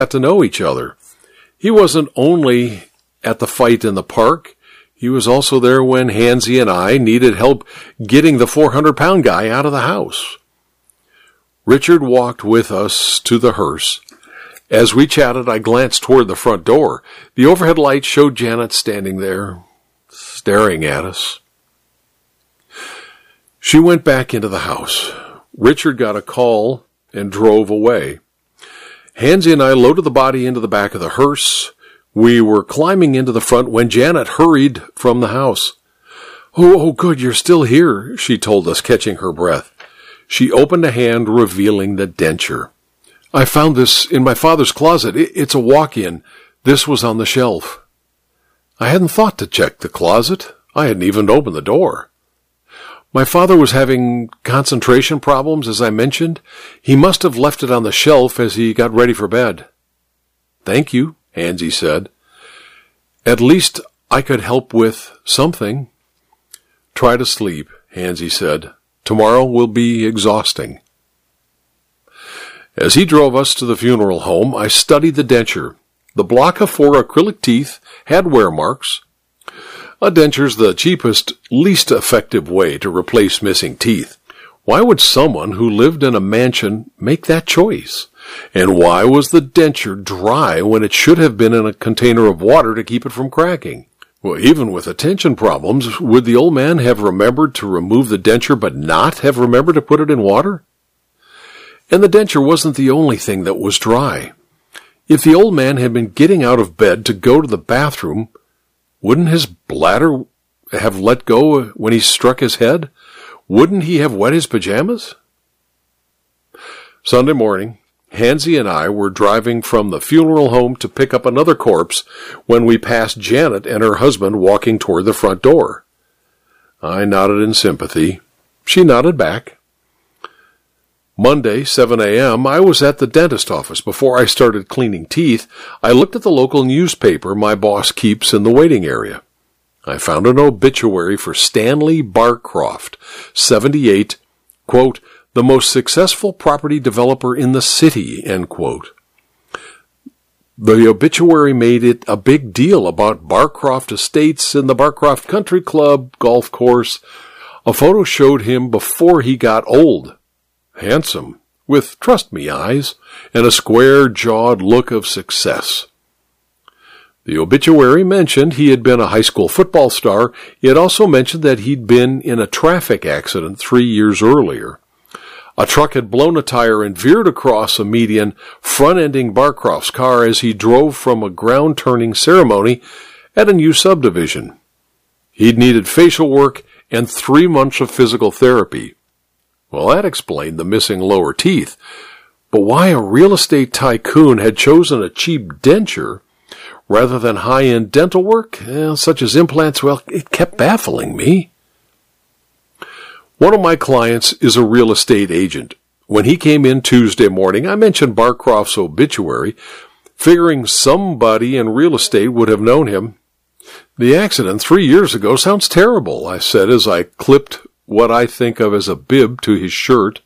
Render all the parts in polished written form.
got to know each other. He wasn't only at the fight in the park. He was also there when Hansy and I needed help getting the 400-pound guy out of the house. Richard walked with us to the hearse. As we chatted, I glanced toward the front door. The overhead light showed Janet standing there, staring at us. She went back into the house. Richard got a call and drove away. Hansy and I loaded the body into the back of the hearse. We were climbing into the front when Janet hurried from the house. Oh, good, you're still here, she told us, catching her breath. She opened a hand, revealing the denture. I found this in my father's closet. It's a walk-in. This was on the shelf. I hadn't thought to check the closet. I hadn't even opened the door. My father was having concentration problems, as I mentioned. He must have left it on the shelf as he got ready for bed. Thank you, Hansy said. At least I could help with something. Try to sleep, Hansy said. Tomorrow will be exhausting. As he drove us to the funeral home, I studied the denture. The block of 4 acrylic teeth had wear marks. A denture's the cheapest, least effective way to replace missing teeth. Why would someone who lived in a mansion make that choice? And why was the denture dry when it should have been in a container of water to keep it from cracking? Well, even with attention problems, would the old man have remembered to remove the denture but not have remembered to put it in water? And the denture wasn't the only thing that was dry. If the old man had been getting out of bed to go to the bathroom, wouldn't his bladder have let go when he struck his head? Wouldn't he have wet his pajamas? Sunday morning, Hansy and I were driving from the funeral home to pick up another corpse when we passed Janet and her husband walking toward the front door. I nodded in sympathy. She nodded back. Monday, 7 a.m., I was at the dentist office. Before I started cleaning teeth, I looked at the local newspaper my boss keeps in the waiting area. I found an obituary for Stanley Barcroft, 78, quote, the most successful property developer in the city, end quote. The obituary made it a big deal about Barcroft Estates and the Barcroft Country Club golf course. A photo showed him before he got old. Handsome, with trust-me eyes, and a square-jawed look of success. The obituary mentioned he had been a high school football star. It also mentioned that he'd been in a traffic accident 3 years earlier. A truck had blown a tire and veered across a median, front-ending Barcroft's car as he drove from a ground-turning ceremony at a new subdivision. He'd needed facial work and 3 months of physical therapy. Well, that explained the missing lower teeth. But why a real estate tycoon had chosen a cheap denture rather than high-end dental work, such as implants, well, it kept baffling me. One of my clients is a real estate agent. When he came in Tuesday morning, I mentioned Barcroft's obituary, figuring somebody in real estate would have known him. The accident 3 years ago sounds terrible, I said as I clipped what I think of as a bib to his shirt.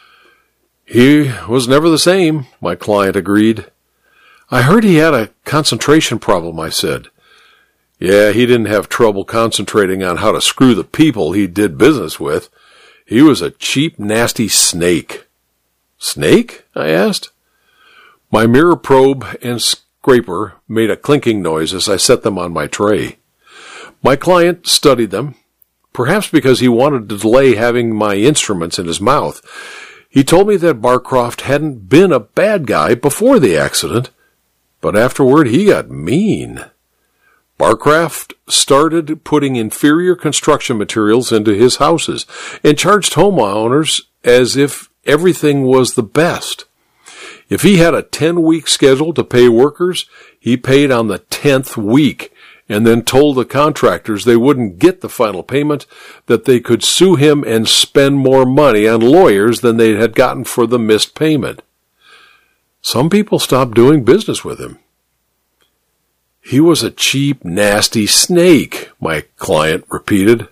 He was never the same, my client agreed. I heard he had a concentration problem, I said. Yeah, he didn't have trouble concentrating on how to screw the people he did business with. He was a cheap, nasty snake. Snake? I asked. My mirror probe and scraper made a clinking noise as I set them on my tray. My client studied them, perhaps because he wanted to delay having my instruments in his mouth. He told me that Barcroft hadn't been a bad guy before the accident, but afterward he got mean. Barcroft started putting inferior construction materials into his houses and charged homeowners as if everything was the best. If he had a 10-week schedule to pay workers, he paid on the 10th week, and then told the contractors they wouldn't get the final payment, that they could sue him and spend more money on lawyers than they had gotten for the missed payment. Some people stopped doing business with him. He was a cheap, nasty snake, my client repeated.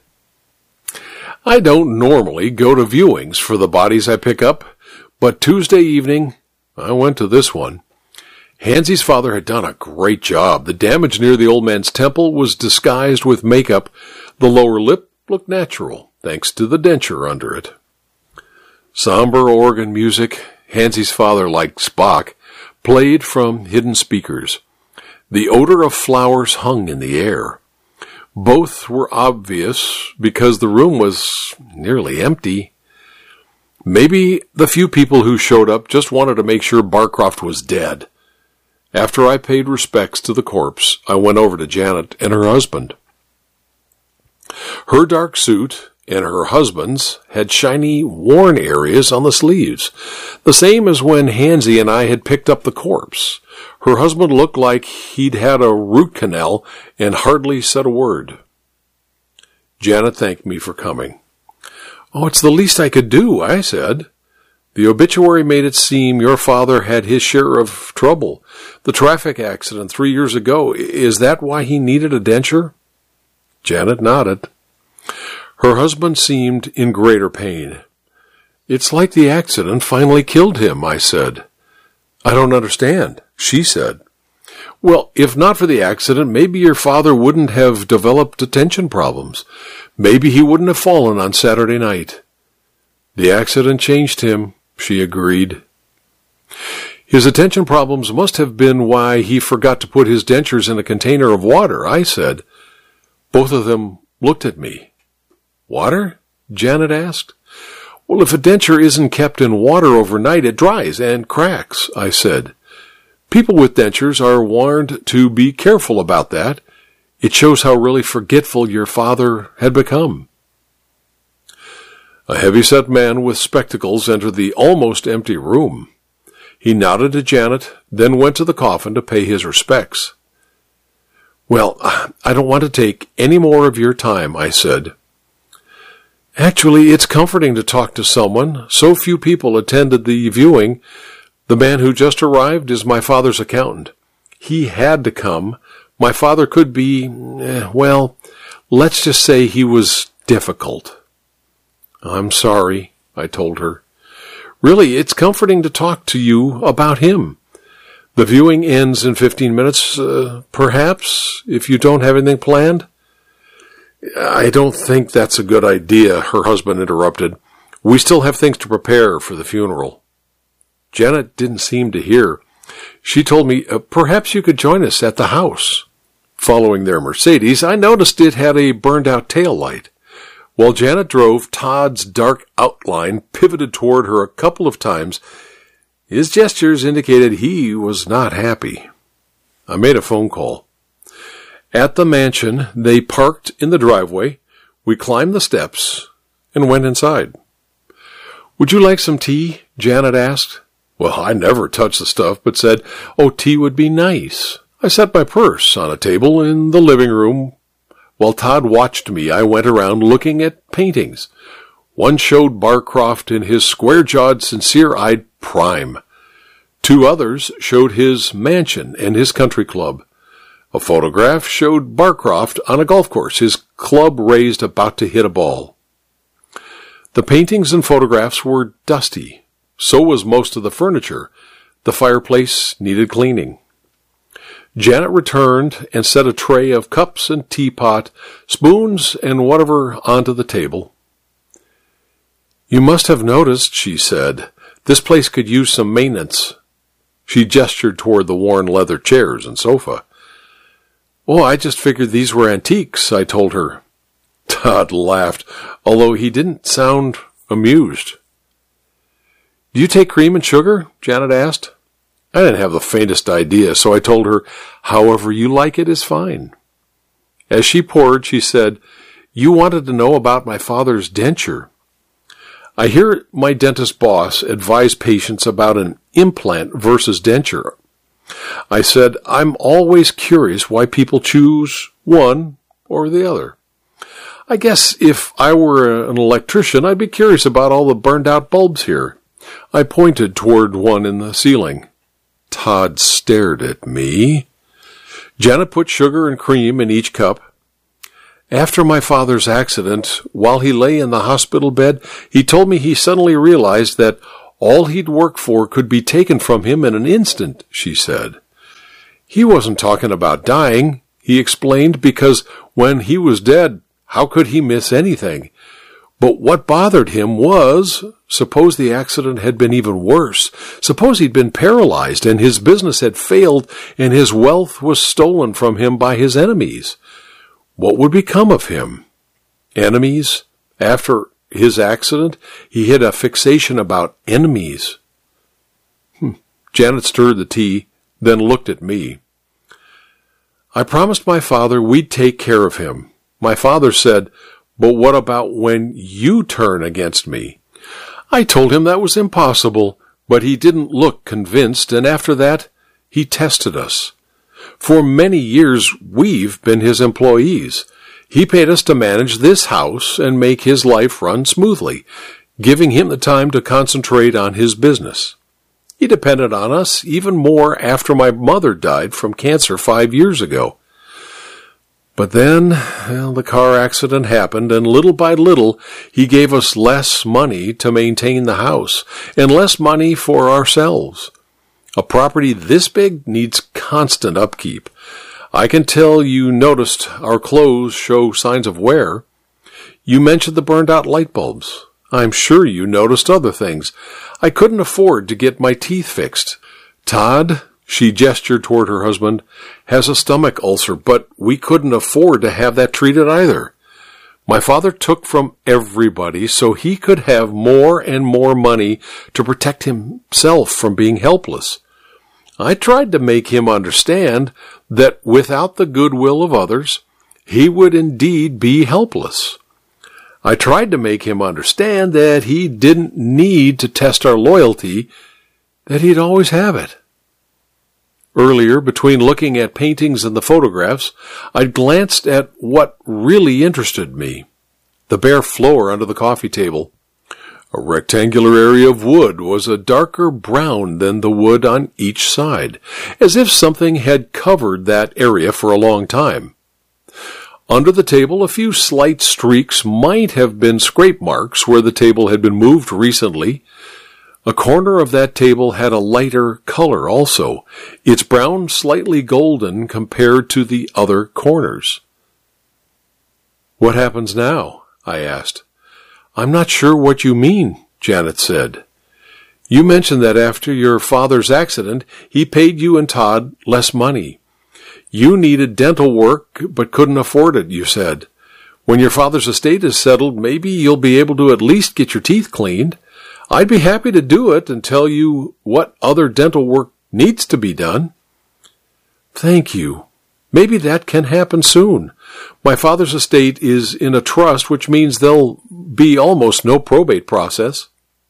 I don't normally go to viewings for the bodies I pick up, but Tuesday evening I went to this one. Hansy's father had done a great job. The damage near the old man's temple was disguised with makeup. The lower lip looked natural, thanks to the denture under it. Somber organ music, Hansy's father, like Spock, played from hidden speakers. The odor of flowers hung in the air. Both were obvious because the room was nearly empty. Maybe the few people who showed up just wanted to make sure Barcroft was dead. After I paid respects to the corpse, I went over to Janet and her husband. Her dark suit and her husband's had shiny, worn areas on the sleeves, the same as when Hansy and I had picked up the corpse. Her husband looked like he'd had a root canal and hardly said a word. Janet thanked me for coming. "Oh, it's the least I could do," I said. "The obituary made it seem your father had his share of trouble. The traffic accident 3 years ago, is that why he needed a denture?" Janet nodded. Her husband seemed in greater pain. "It's like the accident finally killed him," I said. "I don't understand," she said. "Well, if not for the accident, maybe your father wouldn't have developed attention problems. Maybe he wouldn't have fallen on Saturday night." "The accident changed him," she agreed. "His attention problems must have been why he forgot to put his dentures in a container of water," I said. Both of them looked at me. "Water?" Janet asked. "Well, if a denture isn't kept in water overnight, it dries and cracks," I said. "People with dentures are warned to be careful about that. It shows how really forgetful your father had become." A heavy-set man with spectacles entered the almost empty room. He nodded to Janet, then went to the coffin to pay his respects. "Well, I don't want to take any more of your time," I said. "Actually, it's comforting to talk to someone. So few people attended the viewing. The man who just arrived is my father's accountant. He had to come. My father could be, well, let's just say he was difficult." "I'm sorry," I told her. "Really, it's comforting to talk to you about him. The viewing ends in 15 minutes, perhaps, if you don't have anything planned." "I don't think that's a good idea," her husband interrupted. "We still have things to prepare for the funeral." Janet didn't seem to hear. She told me, "Perhaps you could join us at the house." Following their Mercedes, I noticed it had a burned-out tail light. While Janet drove, Todd's dark outline pivoted toward her a couple of times. His gestures indicated he was not happy. I made a phone call. At the mansion, they parked in the driveway. We climbed the steps and went inside. "Would you like some tea?" Janet asked. Well, I never touched the stuff, but said, "Oh, tea would be nice." I set my purse on a table in the living room. While Todd watched me, I went around looking at paintings. One showed Barcroft in his square-jawed, sincere-eyed prime. 2 others showed his mansion and his country club. A photograph showed Barcroft on a golf course, his club raised about to hit a ball. The paintings and photographs were dusty. So was most of the furniture. The fireplace needed cleaning. Janet returned and set a tray of cups and teapot, spoons, and whatever onto the table. "You must have noticed," she said, "this place could use some maintenance." She gestured toward the worn leather chairs and sofa. "Oh, I just figured these were antiques," I told her. Todd laughed, although he didn't sound amused. "Do you take cream and sugar?" Janet asked. I didn't have the faintest idea, so I told her, "However you like it is fine." As she poured, she said, "You wanted to know about my father's denture. I hear my dentist boss advise patients about an implant versus denture." I said, "I'm always curious why people choose one or the other. I guess if I were an electrician, I'd be curious about all the burned-out bulbs here." I pointed toward one in the ceiling. Todd stared at me. Janet put sugar and cream in each cup. "After my father's accident, while he lay in the hospital bed, he told me he suddenly realized that all he'd worked for could be taken from him in an instant," she said. He wasn't talking about dying, he explained, because when he was dead, how could he miss anything? But what bothered him was, suppose the accident had been even worse. Suppose he'd been paralyzed and his business had failed and his wealth was stolen from him by his enemies. What would become of him? Enemies? After his accident, he had a fixation about enemies. Janet stirred the tea, then looked at me. I promised my father we'd take care of him. My father said, "But what about when you turn against me?" I told him that was impossible, but he didn't look convinced, and after that, he tested us. For many years, we've been his employees. He paid us to manage this house and make his life run smoothly, giving him the time to concentrate on his business. He depended on us even more after my mother died from cancer 5 years ago. But then, the car accident happened, and little by little, he gave us less money to maintain the house, and less money for ourselves. A property this big needs constant upkeep. I can tell you noticed our clothes show signs of wear. You mentioned the burned-out light bulbs. I'm sure you noticed other things. I couldn't afford to get my teeth fixed. Todd, she gestured toward her husband, has a stomach ulcer, but we couldn't afford to have that treated either. My father took from everybody so he could have more and more money to protect himself from being helpless. I tried to make him understand that without the goodwill of others, he would indeed be helpless. I tried to make him understand that he didn't need to test our loyalty, that he'd always have it. Earlier, between looking at paintings and the photographs, I'd glanced at what really interested me, the bare floor under the coffee table. A rectangular area of wood was a darker brown than the wood on each side, as if something had covered that area for a long time. Under the table, a few slight streaks might have been scrape marks where the table had been moved recently. A corner of that table had a lighter color also, its brown slightly golden compared to the other corners. "What happens now?" I asked. "I'm not sure what you mean," Janet said. "You mentioned that after your father's accident, he paid you and Todd less money. You needed dental work, but couldn't afford it, you said. When your father's estate is settled, maybe you'll be able to at least get your teeth cleaned. I'd be happy to do it and tell you what other dental work needs to be done." "Thank you. Maybe that can happen soon. My father's estate is in a trust, which means there'll be almost no probate process."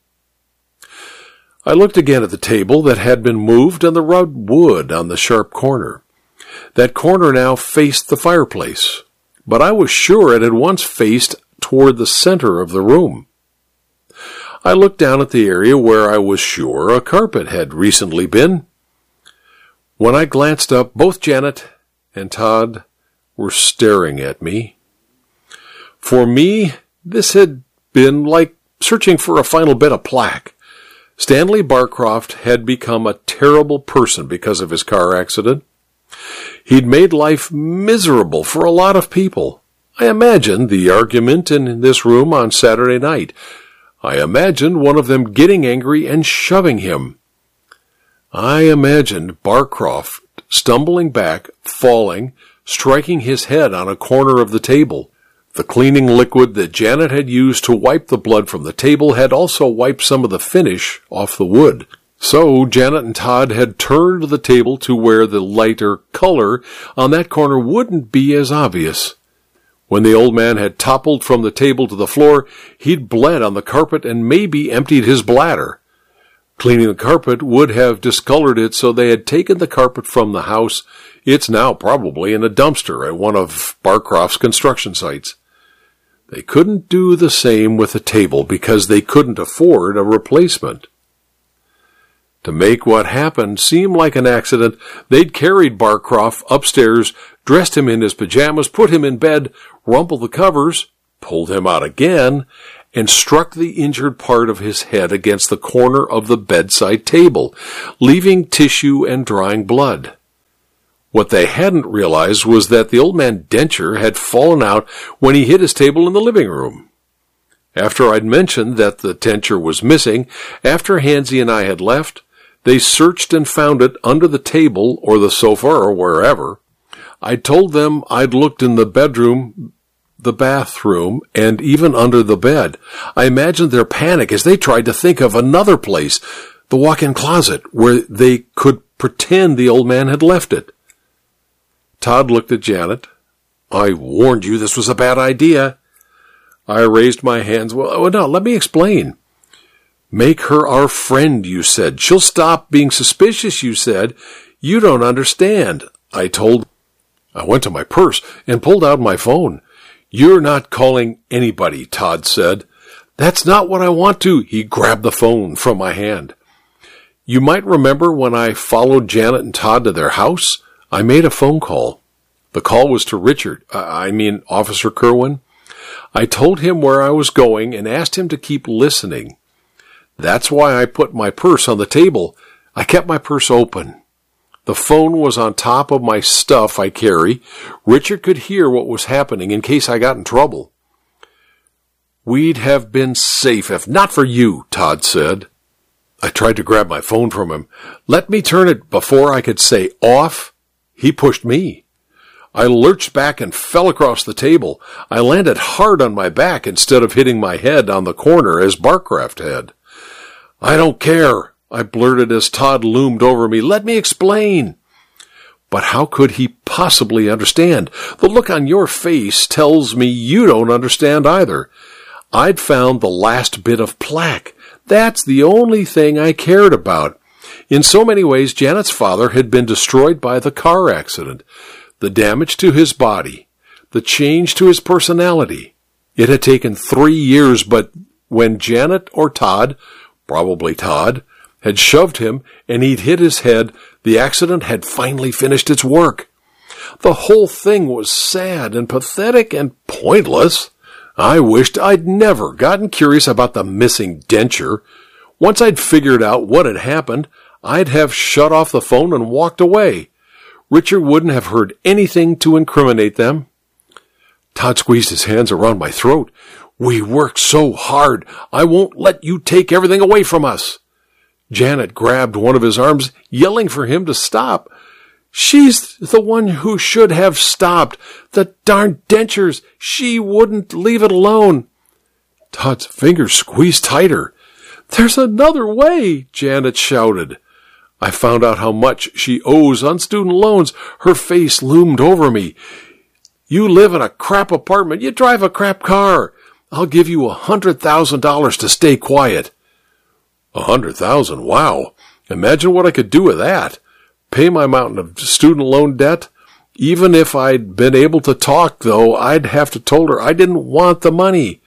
I looked again at the table that had been moved and the rubbed wood on the sharp corner. That corner now faced the fireplace, but I was sure it had once faced toward the center of the room. I looked down at the area where I was sure a carpet had recently been. When I glanced up, both Janet and Todd were staring at me. For me, this had been like searching for a final bit of plaque. Stanley Barcroft had become a terrible person because of his car accident. He'd made life miserable for a lot of people. I imagined the argument in this room on Saturday night. I imagined one of them getting angry and shoving him. I imagined Barcroft stumbling back, falling, striking his head on a corner of the table. The cleaning liquid that Janet had used to wipe the blood from the table had also wiped some of the finish off the wood. So Janet and Todd had turned the table to where the lighter color on that corner wouldn't be as obvious. When the old man had toppled from the table to the floor, he'd bled on the carpet and maybe emptied his bladder. Cleaning the carpet would have discolored it, so they had taken the carpet from the house. It's now probably in a dumpster at one of Barcroft's construction sites. They couldn't do the same with the table because they couldn't afford a replacement. To make what happened seem like an accident, they'd carried Barcroft upstairs, dressed him in his pajamas, put him in bed, rumpled the covers, pulled him out again, and struck the injured part of his head against the corner of the bedside table, leaving tissue and drying blood. What they hadn't realized was that the old man denture had fallen out when he hit his table in the living room. After I'd mentioned that the denture was missing, after Hansy and I had left, they searched and found it under the table or the sofa or wherever. I told them I'd looked in the bedroom, the bathroom, and even under the bed. I imagined their panic as they tried to think of another place, the walk-in closet, where they could pretend the old man had left it. Todd looked at Janet. I warned you this was a bad idea. I raised my hands. Well, no, let me explain. Make her our friend, you said. She'll stop being suspicious, you said. You don't understand, I told. I went to my purse and pulled out my phone. You're not calling anybody, Todd said. That's not what I want to. He grabbed the phone from my hand. You might remember when I followed Janet and Todd to their house? I made a phone call. The call was to Richard, Officer Kerwin. I told him where I was going and asked him to keep listening. That's why I put my purse on the table. I kept my purse open. The phone was on top of my stuff I carry. Richard could hear what was happening in case I got in trouble. We'd have been safe if not for you, Todd said. I tried to grab my phone from him. Let me turn it before I could say off. He pushed me. I lurched back and fell across the table. I landed hard on my back instead of hitting my head on the corner as Barcraft had. I don't care, I blurted as Todd loomed over me. Let me explain. But how could he possibly understand? The look on your face tells me you don't understand either. I'd found the last bit of plaque. That's the only thing I cared about. In so many ways, Janet's father had been destroyed by the car accident. The damage to his body, the change to his personality. It had taken 3 years, but when Janet or Todd, probably Todd, had shoved him and he'd hit his head, the accident had finally finished its work. The whole thing was sad and pathetic and pointless. I wished I'd never gotten curious about the missing denture. Once I'd figured out what had happened, I'd have shut off the phone and walked away. Richard wouldn't have heard anything to incriminate them. Todd squeezed his hands around my throat. We worked so hard. I won't let you take everything away from us. Janet grabbed one of his arms, yelling for him to stop. She's the one who should have stopped. The darn dentures. She wouldn't leave it alone. Todd's fingers squeezed tighter. There's another way, Janet shouted. I found out how much she owes on student loans. Her face loomed over me. You live in a crap apartment. You drive a crap car. I'll give you $100,000 to stay quiet. $100,000? Wow. Imagine what I could do with that. Pay my mountain of student loan debt. Even if I'd been able to talk, though, I'd have to told her I didn't want the money.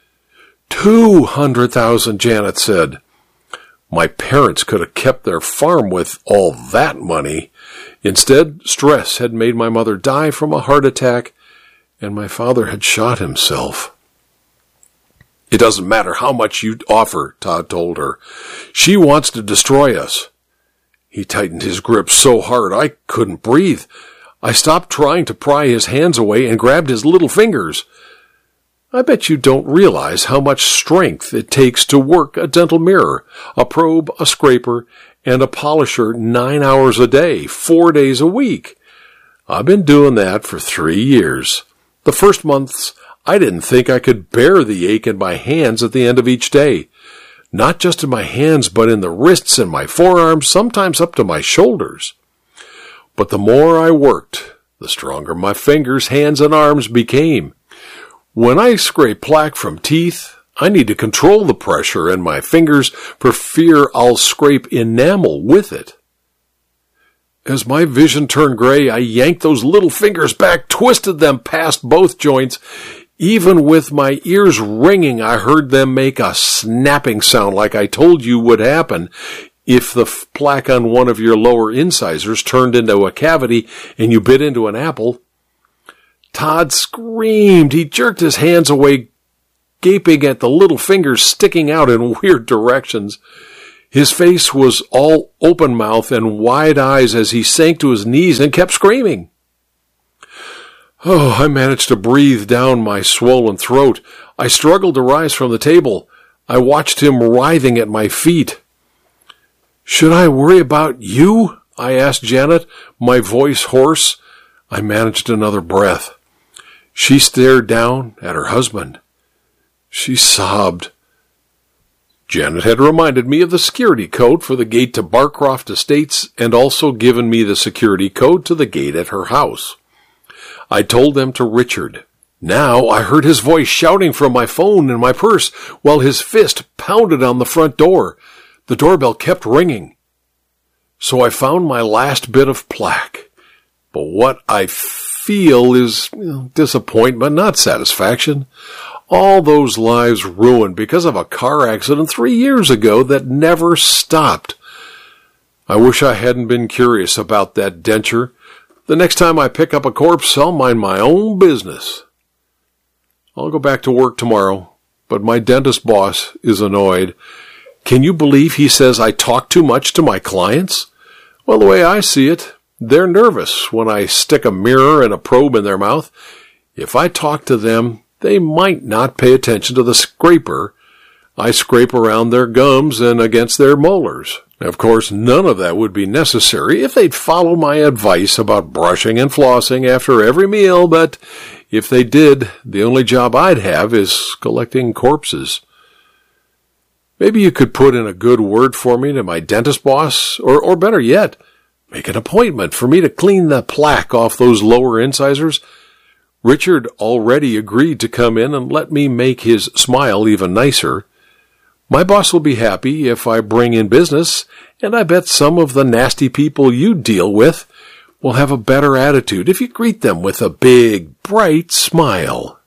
$200,000, Janet said. My parents could have kept their farm with all that money. Instead, stress had made my mother die from a heart attack, and my father had shot himself. It doesn't matter how much you offer, Todd told her. She wants to destroy us. He tightened his grip so hard I couldn't breathe. I stopped trying to pry his hands away and grabbed his little fingers. I bet you don't realize how much strength it takes to work a dental mirror, a probe, a scraper, and a polisher 9 hours a day, 4 days a week. I've been doing that for 3 years. The first months, I didn't think I could bear the ache in my hands at the end of each day. Not just in my hands, but in the wrists and my forearms, sometimes up to my shoulders. But the more I worked, the stronger my fingers, hands, and arms became. When I scrape plaque from teeth, I need to control the pressure in my fingers for fear I'll scrape enamel with it. As my vision turned gray, I yanked those little fingers back, twisted them past both joints. Even with my ears ringing, I heard them make a snapping sound like I told you would happen if the plaque on one of your lower incisors turned into a cavity and you bit into an apple. Todd screamed. He jerked his hands away, gaping at the little fingers sticking out in weird directions. His face was all open mouth and wide eyes as he sank to his knees and kept screaming. Oh, I managed to breathe down my swollen throat. I struggled to rise from the table. I watched him writhing at my feet. Should I worry about you? I asked Janet, my voice hoarse. I managed another breath. She stared down at her husband. She sobbed. Janet had reminded me of the security code for the gate to Barcroft Estates and also given me the security code to the gate at her house. I told them to Richard. Now I heard his voice shouting from my phone in my purse while his fist pounded on the front door. The doorbell kept ringing. So I found my last bit of plaque. But what I feel is disappointment, not satisfaction. All those lives ruined because of a car accident 3 years ago that never stopped. I wish I hadn't been curious about that denture. The next time I pick up a corpse, I'll mind my own business. I'll go back to work tomorrow, but my dentist boss is annoyed. Can you believe he says I talk too much to my clients? Well, the way I see it, they're nervous when I stick a mirror and a probe in their mouth. If I talk to them, they might not pay attention to the scraper. I scrape around their gums and against their molars. Of course, none of that would be necessary if they'd follow my advice about brushing and flossing after every meal, but if they did, the only job I'd have is collecting corpses. Maybe you could put in a good word for me to my dentist boss, or better yet, make an appointment for me to clean the plaque off those lower incisors. Richard already agreed to come in and let me make his smile even nicer. My boss will be happy if I bring in business, and I bet some of the nasty people you deal with will have a better attitude if you greet them with a big, bright smile.